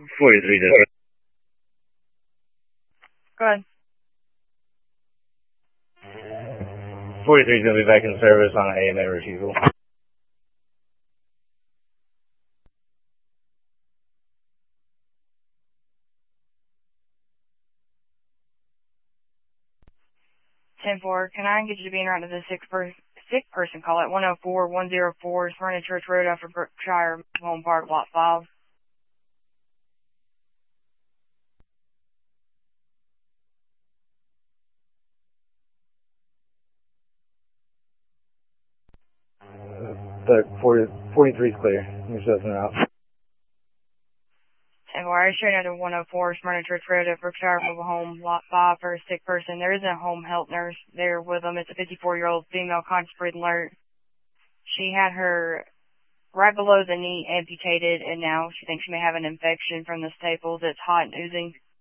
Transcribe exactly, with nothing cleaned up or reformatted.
forty-three to... Go ahead. forty-three is going to be back in service on an A M A refusal. ten four, can I get you to be in route to the sick, per sick person call at one oh four, one oh four, Smyrna Church Road off of Brookshire, Home Park, Lot five? The forty, forty-three is clear. You're just in route. ten four, I straight out to one oh four, Smyrna Church Road at Brookshire, Mobile Home, Lot five for a sick person. There is a home health nurse there with them. It's a fifty-four-year-old female conscious breathing alert. She had her right below the knee amputated, and now she thinks she may have an infection from the staples. It's hot and oozing.